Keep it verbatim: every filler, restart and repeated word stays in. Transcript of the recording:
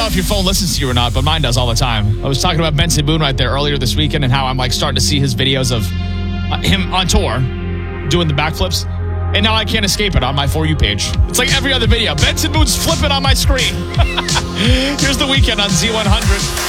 if your phone listens to you or not, but mine does all the time. I was talking about Benson Boone right there earlier this weekend and how I'm like starting to see his videos of uh, him on tour doing the backflips. And now I can't escape it on my For You page. It's like every other video. Benson Boone's flipping on my screen. Here's The Weeknd on Z one hundred.